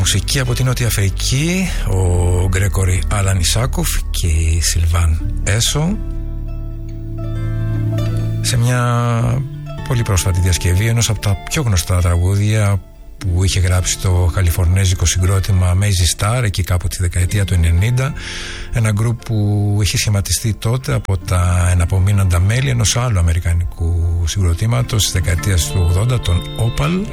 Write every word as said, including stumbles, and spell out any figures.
μουσική από την Νότια Αφρική, ο Γκρέκορι Άλαν Ισάκοφ και η Σιλβάν Έσο, σε μια πολύ πρόσφατη διασκευή ενός από τα πιο γνωστά τραγούδια που είχε γράψει το καλιφορνέζικο συγκρότημα Mazy Star εκεί κάπου τη δεκαετία του ενενήντα, ένα γκρουπ που είχε σχηματιστεί τότε από τα εναπομείναντα μέλη ενός άλλου αμερικανικού συγκροτήματος της δεκαετίας του ογδόντα, των Opal.